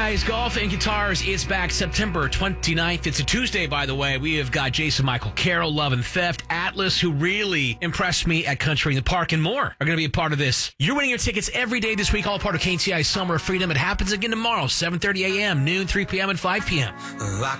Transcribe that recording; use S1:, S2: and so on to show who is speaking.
S1: KCI's Golf and Guitars is back September 29th. It's a Tuesday, by the way. We have got Jason Michael Carroll, Love and Theft, Atlas, who really impressed me at Country in the Park, and more are going to be a part of this. You're winning your tickets every day this week, all part of KCI's Summer of Freedom. It happens again tomorrow, 7:30 a.m., noon, 3 p.m., and 5 p.m.